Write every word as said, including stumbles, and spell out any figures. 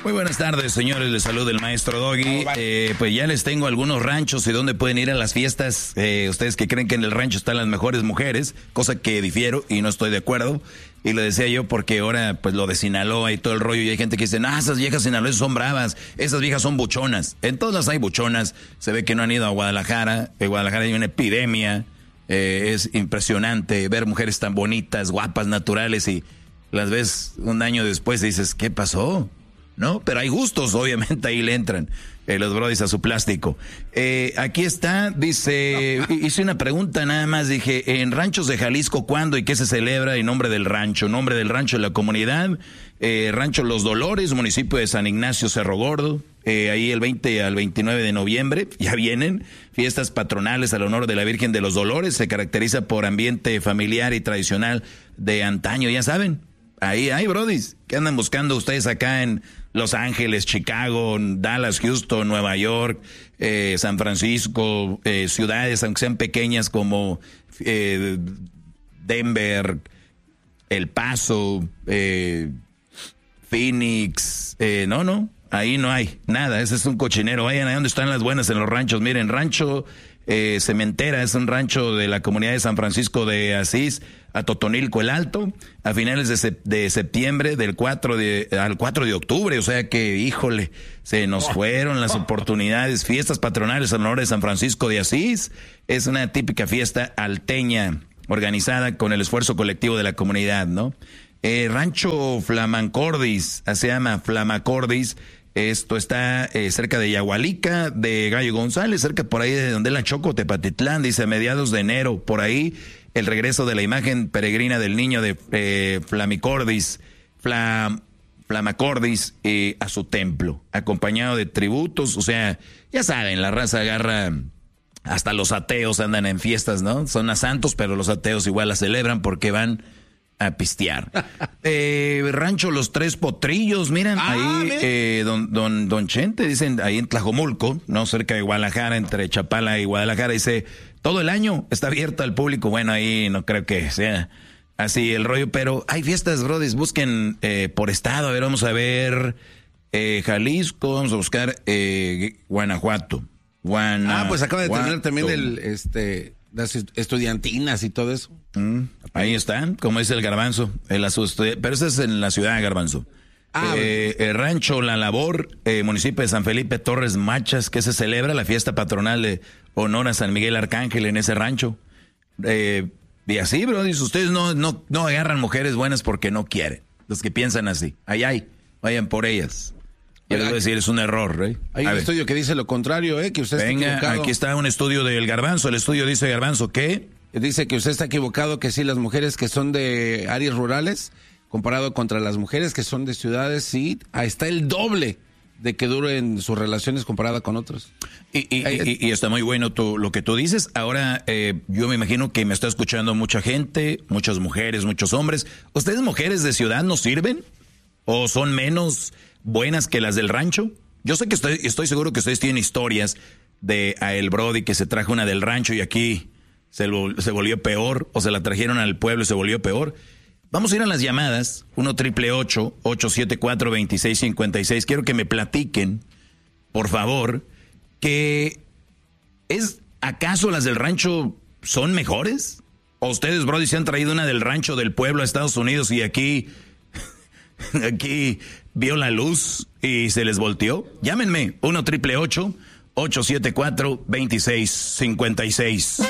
Muy buenas tardes, señores. Les saluda el maestro Doggy. Eh, pues ya les tengo algunos ranchos y dónde pueden ir a las fiestas. Eh, ustedes que creen que en el rancho están las mejores mujeres, cosa que difiero y no estoy de acuerdo. Y lo decía yo porque ahora, pues lo de Sinaloa y todo el rollo, y hay gente que dice, ah, esas viejas sinaloenses son bravas, esas viejas son buchonas. En todas las hay buchonas. Se ve que no han ido a Guadalajara. En Guadalajara hay una epidemia. Eh, es impresionante ver mujeres tan bonitas, guapas, naturales, y las ves un año después y dices, ¿qué pasó? ¿No? Pero hay gustos, obviamente, ahí le entran eh, los brodis a su plástico. Eh, aquí está, dice, hice una pregunta nada más, dije, en ranchos de Jalisco, ¿cuándo y qué se celebra en nombre del rancho? Nombre del rancho de la comunidad, eh, Rancho Los Dolores, municipio de San Ignacio, Cerro Gordo, eh, ahí el veinte al veintinueve de noviembre, ya vienen, fiestas patronales al honor de la Virgen de los Dolores, se caracteriza por ambiente familiar y tradicional de antaño, ya saben. Ahí hay brodis que andan buscando ustedes acá en Los Ángeles, Chicago, Dallas, Houston, Nueva York, eh, San Francisco, eh, ciudades, aunque sean pequeñas como eh, Denver, El Paso, eh, Phoenix, eh, no, no, ahí no hay nada, ese es un cochinero. Vayan a donde están las buenas en los ranchos. Miren, Rancho eh, Cementera es un rancho de la comunidad de San Francisco de Asís, a Totonilco el Alto, a finales de, sep- de septiembre, del cuatro de, al cuatro de octubre, o sea que, híjole, se nos fueron las oportunidades. Fiestas patronales en honor de San Francisco de Asís, es una típica fiesta alteña, organizada con el esfuerzo colectivo de la comunidad, ¿no? Eh, Rancho Flamacordis, se llama Flamacordis, esto está eh, cerca de Yagualica, de Gallo González, cerca por ahí de donde la Choco, Tepatitlán, dice a mediados de enero, por ahí, el regreso de la imagen peregrina del niño de eh, Flamicordis, Flam, Flamacordis, eh, a su templo, acompañado de tributos, o sea, ya saben, la raza agarra, hasta los ateos andan en fiestas, ¿no? Son a santos, pero los ateos igual la celebran porque van a pistear. eh, Rancho Los Tres Potrillos, miren, ah, ahí, eh, don, don, don Chente, dicen, ahí en Tlajomulco, no, cerca de Guadalajara, entre Chapala y Guadalajara, dice, todo el año está abierto al público. Bueno, ahí no creo que sea así el rollo, pero hay fiestas, brodis, busquen eh, por estado, a ver, vamos a ver, eh, Jalisco, vamos a buscar eh, Guanajuato. Guana, ah, pues acaba de Guato. terminar también el, este, las estudiantinas y todo eso. Mm, ahí están, como dice el Garbanzo, el asu- pero ese es en la ciudad de Garbanzo. Ah, eh, el Rancho La Labor, eh, municipio de San Felipe Torres Machas, que se celebra la fiesta patronal de honor a San Miguel Arcángel en ese rancho. Eh, y así, bro, dice, ustedes no, no, no agarran mujeres buenas porque no quieren. Los que piensan así, ahí hay, vayan por ellas. Yo les voy a decir, es un error, ¿eh? Hay a un ver. estudio que dice lo contrario, ¿eh? Que usted Venga, está equivocado. aquí está un estudio del Garbanzo. El estudio dice, Garbanzo, ¿qué? Dice que usted está equivocado, que sí, las mujeres que son de áreas rurales, comparado contra las mujeres que son de ciudades, sí, ahí está el doble de que duren sus relaciones comparada con otros. Y, y, y, y está muy bueno tu, lo que tú dices. Ahora, eh, yo me imagino que me está escuchando mucha gente, muchas mujeres, muchos hombres. ¿Ustedes mujeres de ciudad no sirven? ¿O son menos buenas que las del rancho? Yo sé que estoy, estoy seguro que ustedes tienen historias de a el Brody que se trajo una del rancho y aquí se, lo, se volvió peor, o se la trajeron al pueblo y se volvió peor. Vamos a ir a las llamadas, uno triple ocho, ocho siete cuatro, dos seis cinco seis. Quiero que me platiquen, por favor, que ¿es acaso las del rancho son mejores? ¿O ustedes, Brody, se han traído una del rancho del pueblo a Estados Unidos y aquí, aquí vio la luz y se les volteó? Llámenme, uno triple ocho, ocho siete cuatro, dos seis cinco seis.